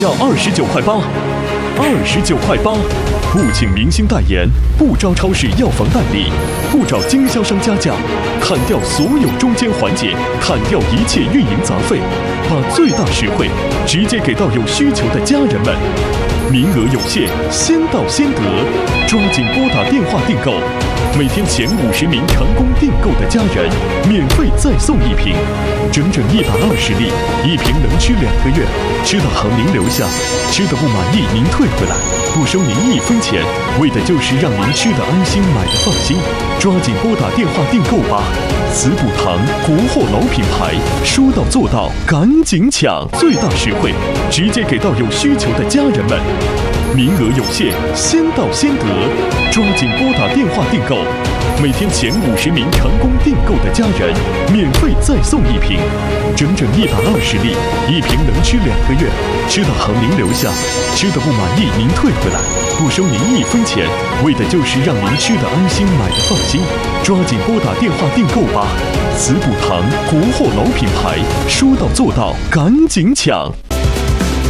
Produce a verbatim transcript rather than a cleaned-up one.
要二十九块八，二十九块八，不请明星代言，不招超市药房代理，不找经销商加价，砍掉所有中间环节，砍掉一切运营杂费，把最大实惠直接给到有需求的家人们。名额有限，先到先得，抓紧拨打电话订购。每天前五十名成功订购的家人，免费再送一瓶，整整一百二十粒，一瓶能吃两个月。吃的好您留下，吃的不满意您退回来，不收您一分钱，为的就是让您吃的安心，买的放心。抓紧拨打电话订购吧！慈补堂国货老品牌，说到做到，赶紧抢，最大实惠，直接给到有需求的家人们。名额有限，先到先得，抓紧拨打电话订购。每天前五十名成功订购的家人，免费再送一瓶，整整一百二十粒，一瓶能吃两个月。吃的好您留下，吃的不满意您退回来，不收您一分钱，为的就是让您吃的安心，买的放心。抓紧拨打电话订购吧！慈补堂国货老品牌，说到做到，赶紧抢！